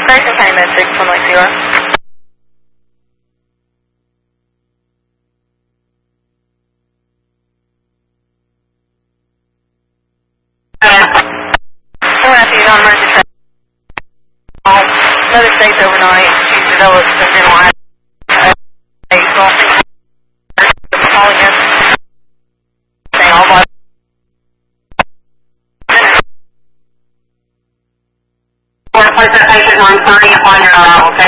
Grayson County Med 6, 160. We're going to see you on emergency. Another state's overnight. She's developed some dental eye. So I think we're calling in. Saying all my. Or place that patient 130 upon your arrival.